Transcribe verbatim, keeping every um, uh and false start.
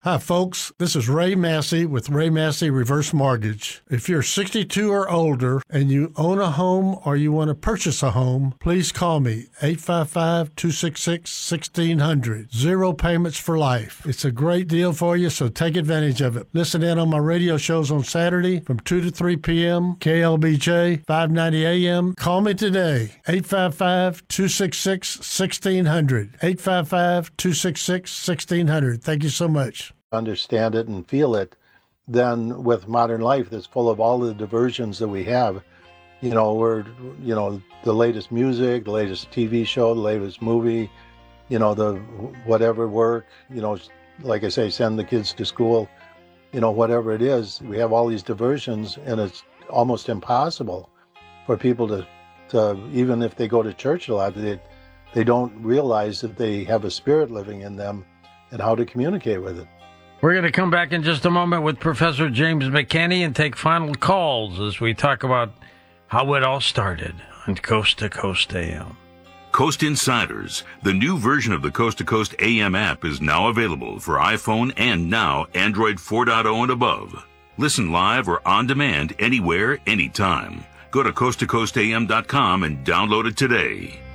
Hi, folks. This is Ray Massey with Ray Massey Reverse Mortgage. If you're sixty-two or older and you own a home or you want to purchase a home, please call me, eight five five, two six six, one six zero zero. Zero payments for life. It's a great deal for you, so take advantage of it. Listen in on my radio shows on Saturday from two to three p.m., K L B J, five ninety A M. Call me today, eight five five, two six six, one six zero zero. eight five five, two six six, one six zero zero. Thank you so much. Understand it and feel it than with modern life that's full of all the diversions that we have. You know, we're, you know, the latest music, the latest T V show, the latest movie, you know, the whatever work, you know, like I say, send the kids to school, you know, whatever it is. We have all these diversions, and it's almost impossible for people to, to even if they go to church a lot, they, they don't realize that they have a spirit living in them and how to communicate with it. We're going to come back in just a moment with Professor James McKinney and take final calls as we talk about how it all started on Coast to Coast A M. Coast Insiders, the new version of the Coast to Coast A M app, is now available for iPhone and now Android four point oh and above. Listen live or on demand anywhere, anytime. Go to coast to coast a m dot com and download it today.